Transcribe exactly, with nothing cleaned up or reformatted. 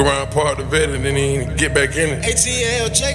around part the vet and then he get back in it. A T L J